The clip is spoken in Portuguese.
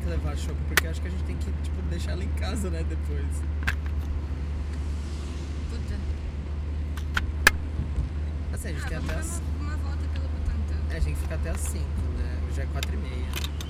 levar a chopp, porque acho que a gente tem que, tipo, deixar ela em casa, né, depois. Puta. Assim, a gente tem até Vamos dar uma volta pelo Butantã. a gente fica até as 5, né? Já é 4h30.